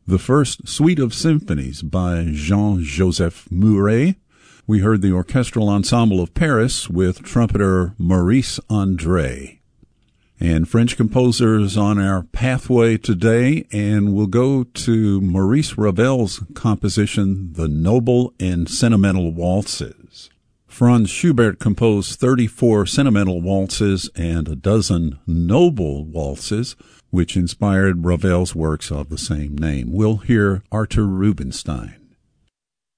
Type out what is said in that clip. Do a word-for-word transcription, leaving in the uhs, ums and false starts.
The first Suite of Symphonies by Jean-Joseph Mouret. We heard the Orchestral Ensemble of Paris with trumpeter Maurice André. And French composers on our pathway today, and we'll go to Maurice Ravel's composition, The Noble and Sentimental Waltzes. Franz Schubert composed thirty-four sentimental waltzes and a dozen noble waltzes, which inspired Ravel's works of the same name. We'll hear Arthur Rubinstein.